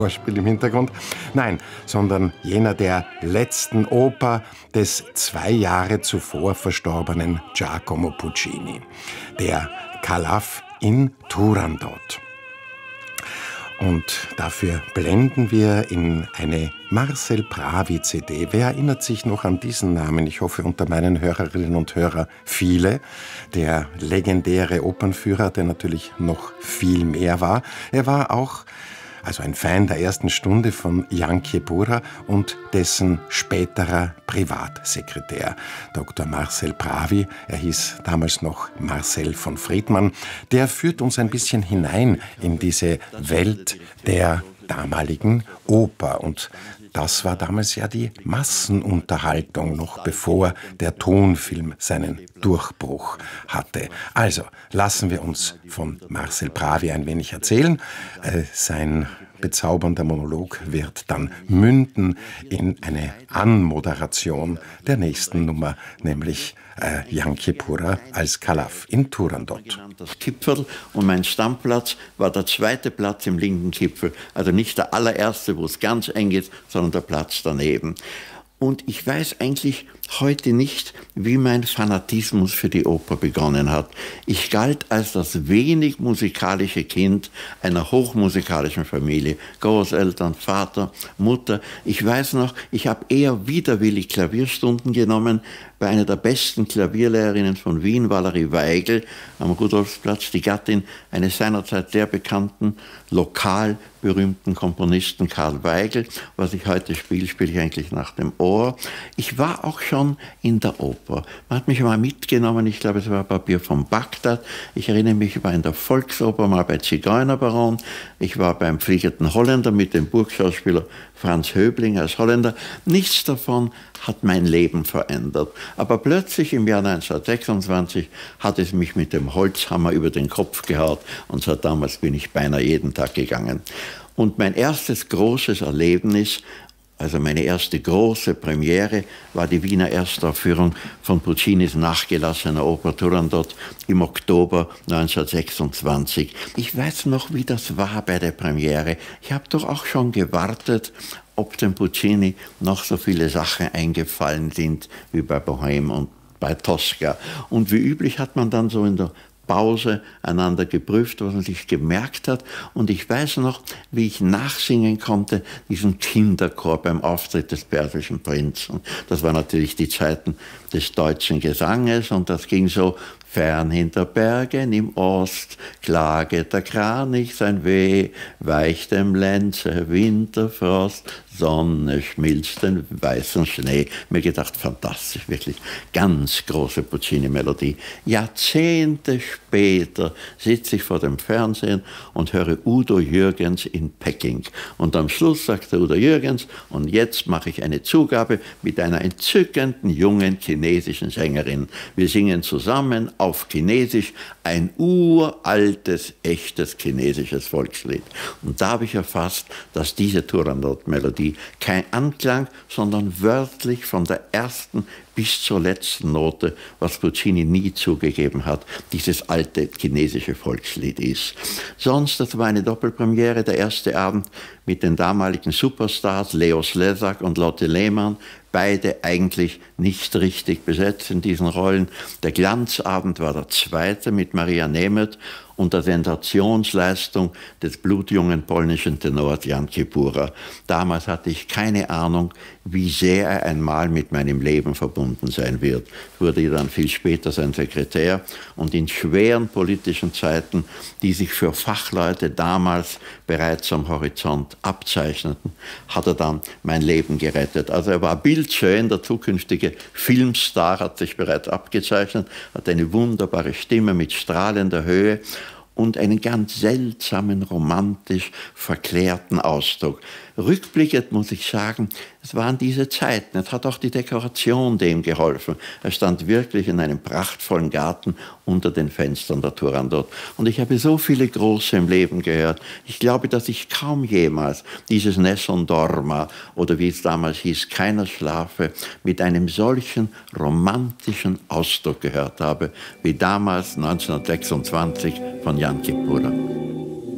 Vorspiel im Hintergrund. Nein, sondern jener der letzten Oper des 2 Jahre zuvor verstorbenen Giacomo Puccini, der Calaf in Turandot. Und dafür blenden wir in eine Marcel Pravi-CD. Wer erinnert sich noch an diesen Namen? Ich hoffe, unter meinen Hörerinnen und Hörern viele. Der legendäre Opernführer, der natürlich noch viel mehr war. Er war auch ein Fan der ersten Stunde von Jan Kiepura und dessen späterer Privatsekretär, Dr. Marcel Pravi. Er hieß damals noch Marcel von Friedmann. Der führt uns ein bisschen hinein in diese Welt der damaligen Oper. Und das war damals ja die Massenunterhaltung, noch bevor der Tonfilm seinen Durchbruch hatte. Also lassen wir uns von Marcel Pravi ein wenig erzählen. Sein bezaubernder Monolog wird dann münden in eine Anmoderation der nächsten Nummer, nämlich Jan Kiepura als Calaf in Turandot. Das Gipfel und mein Stammplatz war der zweite Platz im linken Gipfel. Also nicht der allererste, wo es ganz eng ist, sondern der Platz daneben. Und ich weiß eigentlich heute nicht, wie mein Fanatismus für die Oper begonnen hat. Ich galt als das wenig musikalische Kind einer hochmusikalischen Familie. Großeltern, Vater, Mutter. Ich weiß noch, ich habe eher widerwillig Klavierstunden genommen bei einer der besten Klavierlehrerinnen von Wien, Valerie Weigel, am Rudolfsplatz, die Gattin eines seinerzeit sehr bekannten, lokal berühmten Komponisten Karl Weigel. Was ich heute spiele, spiele ich eigentlich nach dem Ohr. Ich war auch schon in der Oper. Man hat mich mal mitgenommen, ich glaube, es war Papier von Bagdad. Ich erinnere mich, ich war in der Volksoper mal bei Zigeunerbaron. Ich war beim Fliegenden Holländer mit dem Burgschauspieler Franz Höbling als Holländer. Nichts davon hat mein Leben verändert. Aber plötzlich im Jahr 1926 hat es mich mit dem Holzhammer über den Kopf gehauen und seit damals bin ich beinahe jeden Tag gegangen. Und mein erstes großes Erlebnis, also meine erste große Premiere, war die Wiener Erstaufführung von Puccinis nachgelassener Oper Turandot im Oktober 1926. Ich weiß noch, wie das war bei der Premiere. Ich habe doch auch schon gewartet, ob dem Puccini noch so viele Sachen eingefallen sind wie bei Bohème und bei Tosca. Und wie üblich hat man dann so in der Pause einander geprüft, was man sich gemerkt hat. Und ich weiß noch, wie ich nachsingen konnte, diesen Kinderchor beim Auftritt des Persischen Prinzen. Das waren natürlich die Zeiten des deutschen Gesanges und das ging so: Fern hinter Bergen im Ost klaget der Kranich sein Weh, weicht dem Lenze Winterfrost, Sonne schmilzt den weißen Schnee. Mir gedacht, fantastisch, wirklich ganz große Puccini-Melodie. Jahrzehnte später sitze ich vor dem Fernsehen und höre Udo Jürgens in Peking. Und am Schluss sagte Udo Jürgens, und jetzt mache ich eine Zugabe mit einer entzückenden jungen chinesischen Sängerin. Wir singen zusammen auf Chinesisch ein uraltes, echtes chinesisches Volkslied. Und da habe ich erfasst, dass diese Turandot-Melodie kein Anklang, sondern wörtlich von der ersten bis zur letzten Note, was Puccini nie zugegeben hat, dieses alte chinesische Volkslied ist. Sonst, das war eine Doppelpremiere, der erste Abend mit den damaligen Superstars Leo Slezak und Lotte Lehmann, beide eigentlich nicht richtig besetzt in diesen Rollen. Der Glanzabend war der zweite mit Maria Nemeth und der Sensationsleistung des blutjungen polnischen Tenors Jan Kiepura. Damals hatte ich keine Ahnung, wie sehr er einmal mit meinem Leben verbunden sein wird. Ich wurde dann viel später sein Sekretär und in schweren politischen Zeiten, die sich für Fachleute damals bereits am Horizont abzeichneten, hat er dann mein Leben gerettet. Also er war bildschön, der zukünftige Filmstar hat sich bereits abgezeichnet, hat eine wunderbare Stimme mit strahlender Höhe und einen ganz seltsamen, romantisch verklärten Ausdruck. Rückblickend muss ich sagen, es waren diese Zeiten. Es hat auch die Dekoration dem geholfen. Er stand wirklich in einem prachtvollen Garten unter den Fenstern der Turandot. Und ich habe so viele Große im Leben gehört. Ich glaube, dass ich kaum jemals dieses Nessun Dorma oder wie es damals hieß, Keiner schlafe, mit einem solchen romantischen Ausdruck gehört habe, wie damals 1926 von Jan Kiepura.